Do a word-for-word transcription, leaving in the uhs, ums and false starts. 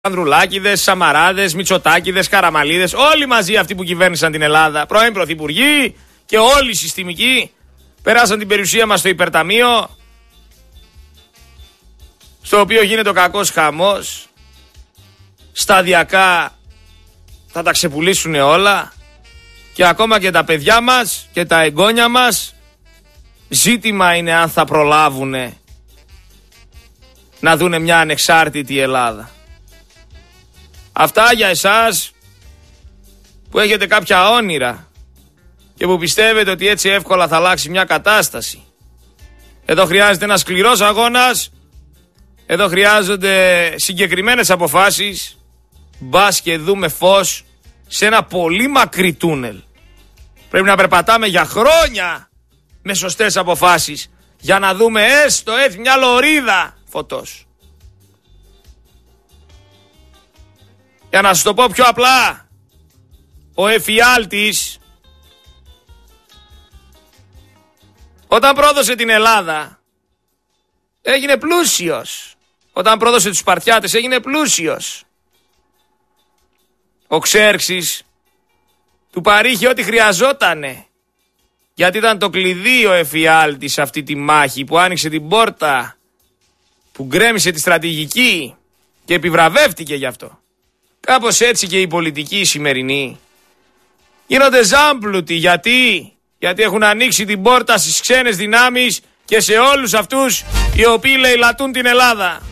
Ανδρουλάκηδες, Σαμαράδες, Μητσοτάκηδες, Καραμαλίδες, όλοι μαζί αυτοί που κυβέρνησαν την Ελλάδα, πρώην πρωθυπουργοί και όλοι οι συστημικοί, περάσαν την περιουσία μας στο υπερταμείο, στο οποίο γίνεται ο κακός χαμός. Σταδιακά θα τα ξεπουλήσουν όλα και ακόμα και τα παιδιά μας και τα εγγόνια μας. Ζήτημα είναι αν θα προλάβουνε να δούνε μια ανεξάρτητη Ελλάδα. Αυτά για εσάς που έχετε κάποια όνειρα και που πιστεύετε ότι έτσι εύκολα θα αλλάξει μια κατάσταση. Εδώ χρειάζεται ένας σκληρός αγώνας. Εδώ χρειάζονται συγκεκριμένες αποφάσεις. Μπας και δούμε φως σε ένα πολύ μακρύ τούνελ. Πρέπει να περπατάμε για χρόνια με σωστές αποφάσεις για να δούμε έστω έτσι μια λωρίδα φωτός. Για να σας το πω πιο απλά, ο εφιάλτης όταν πρόδωσε την Ελλάδα έγινε πλούσιος. Όταν πρόδωσε τους Σπαρτιάτες έγινε πλούσιος. Ο Ξέρξης του παρήχε ό,τι χρειαζότανε. Γιατί ήταν το κλειδί ο εφιάλτης σε αυτή τη μάχη που άνοιξε την πόρτα, που γκρέμισε τη στρατηγική και επιβραβεύτηκε γι' αυτό. Κάπως έτσι και οι πολιτικοί σημερινοί γίνονται ζάμπλουτοι. Γιατί? Γιατί έχουν ανοίξει την πόρτα στις ξένες δυνάμεις και σε όλους αυτούς οι οποίοι λαιλατούν την Ελλάδα.